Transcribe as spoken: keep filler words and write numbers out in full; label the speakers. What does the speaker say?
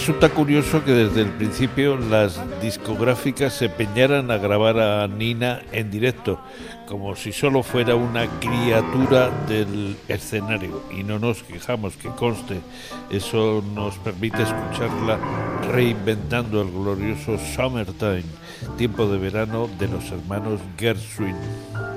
Speaker 1: resulta curioso que desde el principio las discográficas se empeñaran a grabar a Nina en directo, como si solo fuera una criatura del escenario. Y no nos quejamos, que conste, eso nos permite escucharla reinventando el glorioso Summertime, tiempo de verano de los hermanos Gershwin.